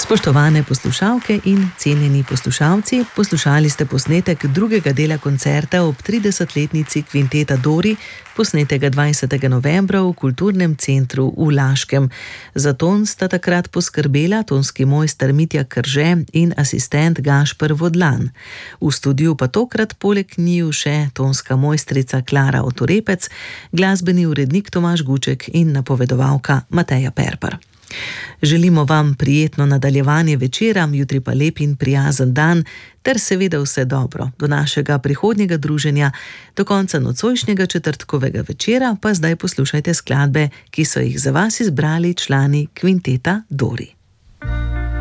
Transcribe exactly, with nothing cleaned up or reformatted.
Spoštovane poslušalke in cenjeni poslušalci, poslušali ste posnetek drugega dela koncerta ob tridesetletnici Kvinteta Dori, posnetega dvajsetega novembra v Kulturnem centru v Laškem. Za ton sta takrat poskrbela tonski mojster Mitja Krže in asistent Gašper Vodlan. V studiu pa tokrat poleg njiju še tonska mojstrica Klara Otorepec, glasbeni urednik Tomaž Guček in napovedovalka Mateja Perpar. Želimo vam prijetno nadaljevanje večera, jutri pa lep in prijazen dan, ter seveda vse dobro do našega prihodnjega druženja. Do konca nocojšnjega četrtkovega večera pa zdaj poslušajte skladbe, ki so jih za vas izbrali člani Kvinteta Dori.